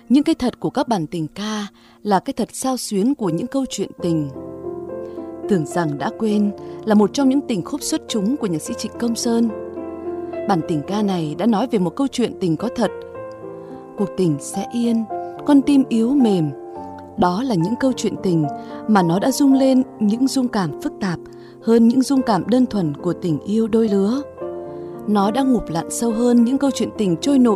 những cái thật của các bản tình ca là cái thật xao xuyến của những câu chuyện tình. Tưởng rằng đã quên là một trong những tình khúc xuất chúng của nhạc sĩ Trịnh Công Sơn. Bản tình ca này đã nói về một câu chuyện tình có thật. Cuộc tình sẽ yên, con tim yếu mềm. Đó là những câu chuyện tình mà nó đã rung lên những rung cảm phức tạp hơn những rung cảm đơn thuần của tình yêu đôi lứa. Nó đã ngụp lặn sâu hơn những câu chuyện tình trôi nổi